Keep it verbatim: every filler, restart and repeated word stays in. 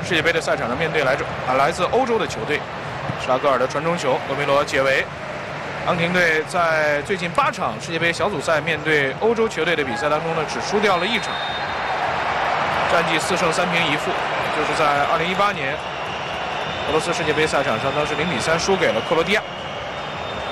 世界杯的赛场上面对来自啊来自欧洲的球队。施拉格尔的传中球，罗梅罗解围。阿根廷队在最近八场世界杯小组赛面对欧洲球队的比赛当中呢，只输掉了一场，战绩四胜三平一负，就是在二零一八年俄罗斯世界杯赛场上，当时零比三输给了克罗地亚。